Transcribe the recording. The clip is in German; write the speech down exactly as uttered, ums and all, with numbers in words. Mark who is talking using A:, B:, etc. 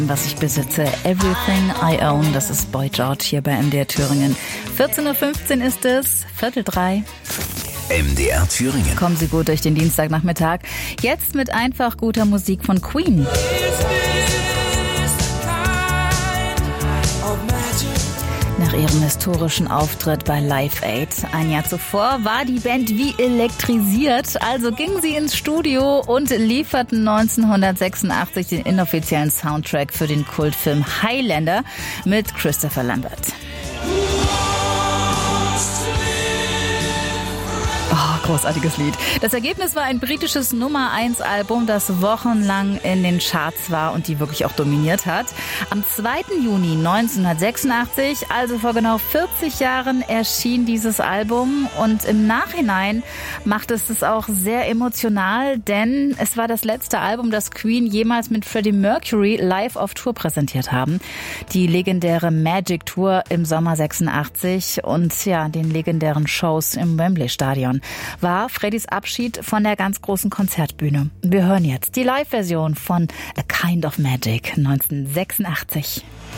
A: Was ich besitze, Everything I Own, das ist Boy George hier bei M D R Thüringen. vierzehn Uhr fünfzehn ist es, Viertel drei.
B: M D R Thüringen.
A: Kommen Sie gut durch den Dienstagnachmittag. Jetzt mit einfach guter Musik von Queen. Nach ihrem historischen Auftritt bei Live Aid ein Jahr zuvor war die Band wie elektrisiert. Also gingen sie ins Studio und lieferten neunzehnhundertsechsundachtzig den inoffiziellen Soundtrack für den Kultfilm Highlander mit Christopher Lambert. Oh, großartiges Lied. Das Ergebnis war ein britisches Nummer eins Album, das wochenlang in den Charts war und die wirklich auch dominiert hat. Am zweiten Juni neunzehnhundertsechsundachtzig, also vor genau vierzig Jahren, erschien dieses Album und im Nachhinein macht es es auch sehr emotional, denn es war das letzte Album, das Queen jemals mit Freddie Mercury live auf Tour präsentiert haben. Die legendäre Magic Tour im Sommer sechsundachtzig und ja, den legendären Shows im Wembley Stadion war Freddys Abschied von der ganz großen Konzertbühne. Wir hören jetzt die Live-Version von A Kind of Magic neunzehnhundertsechsundachtzig.